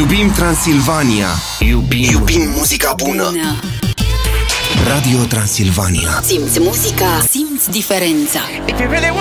Iubim Transilvania. Iubim muzica bună. Radio Transilvania. Simți muzica, simți diferența. If you really want